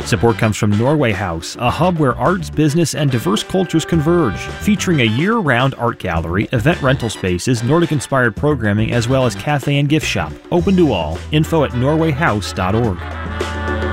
Support comes from Norway House, a hub where arts, business, and diverse cultures converge, featuring a year-round art gallery, event rental spaces, Nordic-inspired programming, as well as cafe and gift shop. Open to all. Info at norwayhouse.org.